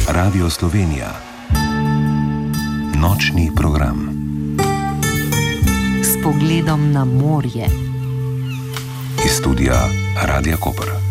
Radio Slovenija. Nočni program. S pogledom na morje. Iz studia Radia Koper.